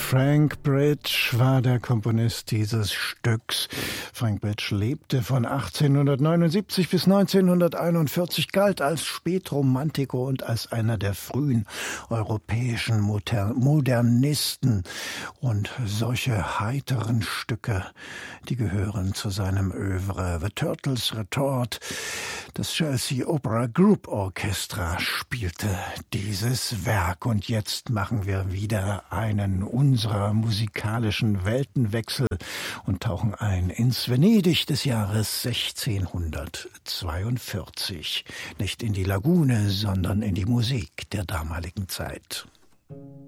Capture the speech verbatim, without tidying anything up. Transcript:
Frank Bridge war der Komponist dieses Stücks. Frank Bridge lebte von achtzehnhundertneunundsiebzig bis neunzehnhunderteinundvierzig, galt als Spätromantiker und als einer der frühen europäischen Moder- Modernisten. Und solche heiteren Stücke, die gehören zu seinem Övre. The Turtles Retort, das Chelsea Opera Group Orchestra spielte dieses Werk. Und jetzt machen wir wieder einen unserer musikalischen Weltenwechsel und tauchen ein ins Venedig des Jahres sechzehnhundertzweiundvierzig. Nicht in die Lagune, sondern in die Musik der damaligen Zeit.